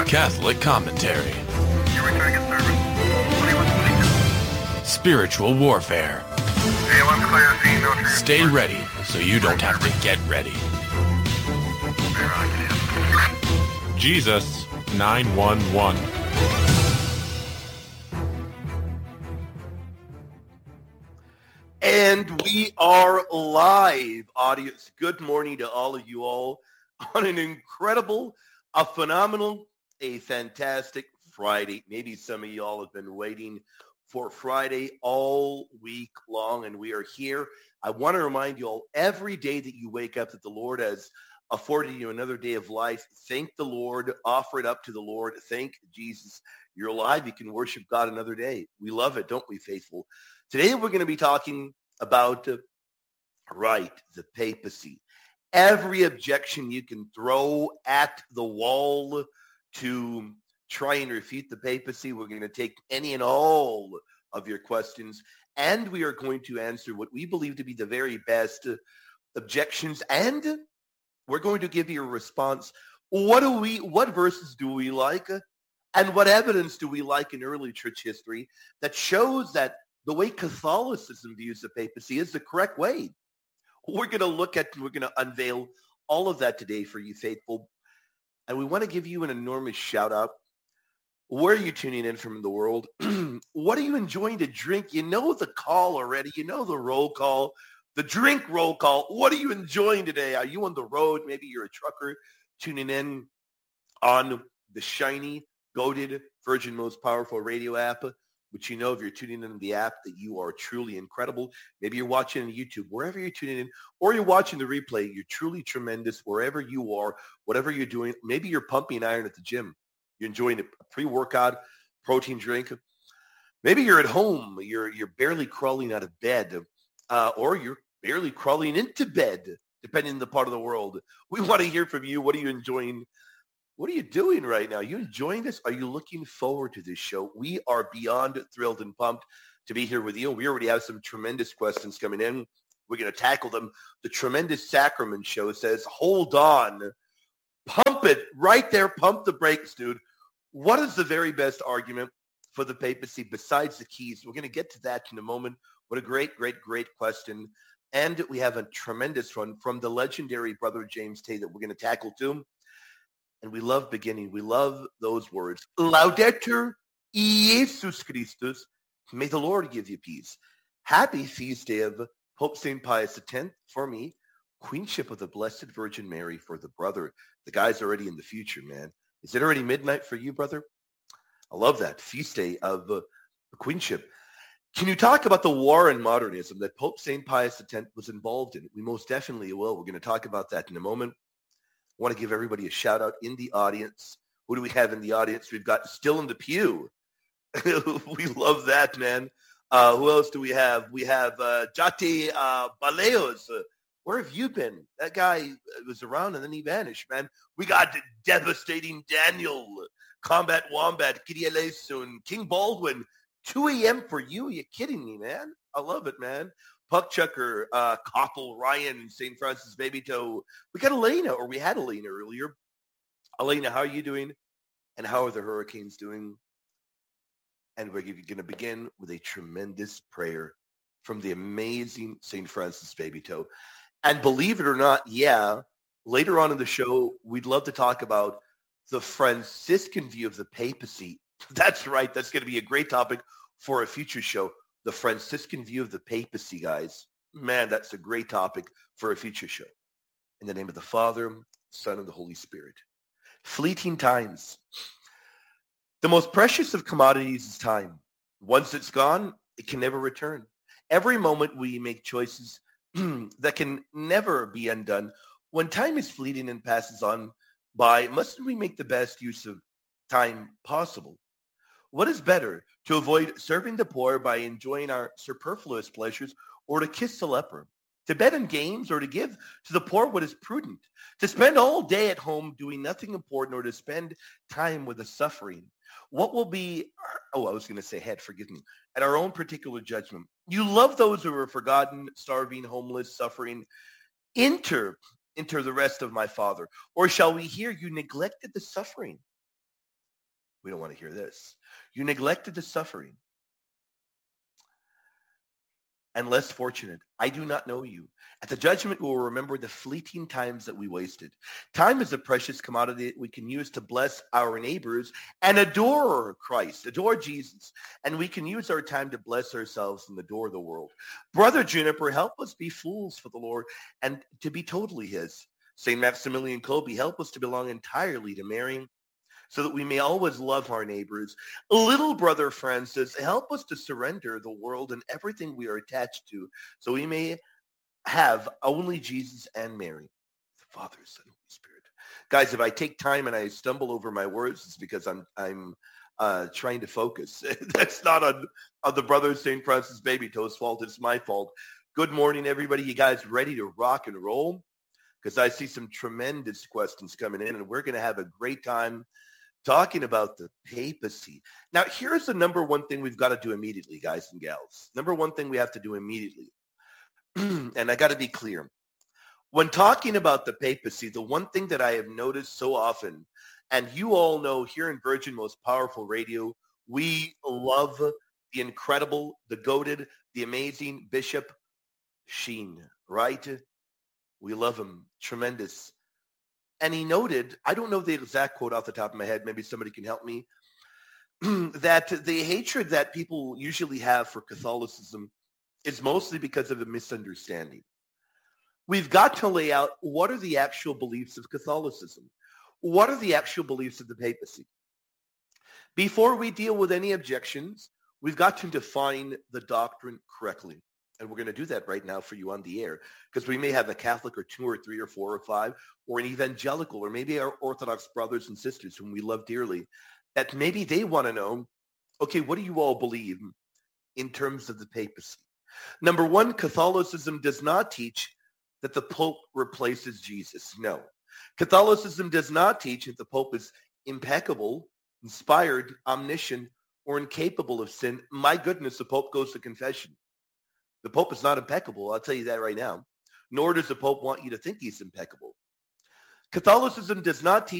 Catholic commentary. Spiritual warfare. Stay ready so you don't have to get ready. Jesus 911. And we are live, audience. Good morning to all of you all on an incredible, a phenomenal, a fantastic Friday. Maybe some of y'all have been waiting for Friday all week long, and we are here. I want to remind you all, every day that you wake up, that the Lord has afforded you another day of life. Thank the Lord. Offer it up to the Lord. Thank Jesus. You're alive. You can worship God another day. We love it, don't we, faithful? Today we're going to be talking about, the papacy. Every objection you can throw at the wall to try and refute the papacy. We're going to take any and all of your questions, and we are going to answer what we believe to be the very best objections, and we're going to give you a response. What verses do we like, and what evidence do we like in early church history that shows that the way Catholicism views the papacy is the correct way? We're going to unveil all of that today for you, faithful. And we want to give you an enormous shout out. Where are you tuning in from in the world? What are you enjoying to drink? You know the call already. You know the roll call, the drink roll call. What are you enjoying today? Are you on the road? Maybe you're a trucker tuning in on the shiny, goated, Virgin Most Powerful Radio app, which you know if you're tuning in the app that you are truly incredible. Maybe you're watching on YouTube, wherever you're tuning in, or you're watching the replay. You're truly tremendous wherever you are, whatever you're doing. Maybe you're pumping iron at the gym. You're enjoying a pre-workout protein drink. Maybe you're at home. You're barely crawling out of bed, or you're barely crawling into bed, depending on the part of the world. We want to hear from you. What are you enjoying? What are you doing right now? Are you enjoying this? Are you looking forward to this show? We are beyond thrilled and pumped to be here with you. We already have some tremendous questions coming in. We're going to tackle them. The Tremendous Sacrament Show says, hold on. Pump it right there. Pump the brakes, dude. What is the very best argument for the papacy besides the keys? We're going to get to that in a moment. What a great, great, great question. And we have a tremendous one from the legendary Brother James Tay that we're going to tackle too. And we love beginning. We love those words. Laudetur Jesus Christus. May the Lord give you peace. Happy feast day of Pope St. Pius X for me. Queenship of the Blessed Virgin Mary for the brother. The guy's already in the future, man. Is it already midnight for you, brother? I love that. Feast day of the queenship. Can you talk about the war in modernism that Pope St. Pius X was involved in? We most definitely will. We're going to talk about that in a moment. I want to give everybody a shout out in the audience. Who do we have in the audience? We've got Still in the Pew. We love that, man. Who else do we have? We have Jati Baleos. Where have you been? That guy was around and then he vanished, man. We got Devastating Daniel, Combat Wombat, Kyrie eleison, King Baldwin. 2 a.m. for you? Are you kidding me, man? I love it, man. Puck Chucker, Koppel, Ryan, St. Francis Baby Toe. We got Elena, or we had Elena earlier. Elena, how are you doing? And how are the Hurricanes doing? And we're going to begin with a tremendous prayer from the amazing St. Francis Baby Toe. And believe it or not, later on in the show, we'd love to talk about the Franciscan view of the papacy. That's right. That's going to be a great topic for a future show. The Franciscan view of the papacy, guys. Man, that's a great topic for a future show. In the name of the Father, Son, and the Holy Spirit. Fleeting times. The most precious of commodities is time. Once it's gone, it can never return. Every moment we make choices that can never be undone. When time is fleeting and passes on by, mustn't we make the best use of time possible? What is better, to avoid serving the poor by enjoying our superfluous pleasures, or to kiss the leper, to bet on games, or to give to the poor what is prudent, to spend all day at home doing nothing important, or to spend time with the suffering? What will be, at our own particular judgment. You love those who are forgotten, starving, homeless, suffering. Enter the rest of my Father. Or shall we hear you neglected the suffering? We don't want to hear this. You neglected the suffering and less fortunate. I do not know you. At the judgment, we will remember the fleeting times that we wasted. Time is a precious commodity that we can use to bless our neighbors and adore Christ, adore Jesus. And we can use our time to bless ourselves and adore the world. Brother Juniper, help us be fools for the Lord and to be totally his. St. Maximilian Kolbe, help us to belong entirely to Mary, so that we may always love our neighbors. Little brother Francis, help us to surrender the world and everything we are attached to, so we may have only Jesus and Mary, the Father, Son, Holy Spirit. Guys, if I take time and I stumble over my words, it's because I'm trying to focus. That's not on the brother St. Francis Baby Toe's fault. It's my fault. Good morning, everybody. You guys ready to rock and roll? Because I see some tremendous questions coming in, and we're going to have a great time talking about the papacy. Now, here's the number one thing we've got to do immediately, guys and gals. Number one thing we have to do immediately. And I got to be clear. When talking about the papacy, the one thing that I have noticed so often, and you all know here in Virgin Most Powerful Radio, we love the incredible, the goated, the amazing Bishop Sheen, right? We love him. Tremendous. And he noted, I don't know the exact quote off the top of my head, maybe somebody can help me, that the hatred that people usually have for Catholicism is mostly because of a misunderstanding. We've got to lay out what are the actual beliefs of Catholicism? What are the actual beliefs of the papacy? Before we deal with any objections, we've got to define the doctrine correctly. And we're going to do that right now for you on the air, because we may have a Catholic or two or three or four or five, or an evangelical, or maybe our Orthodox brothers and sisters whom we love dearly, that maybe they want to know, okay, what do you all believe in terms of the papacy? Number one, Catholicism does not teach that the Pope replaces Jesus. No. Catholicism does not teach that the Pope is impeccable, inspired, omniscient, or incapable of sin. My goodness, the Pope goes to confession. The Pope is not impeccable, I'll tell you that right now. Nor does the Pope want you to think he's impeccable. Catholicism does not teach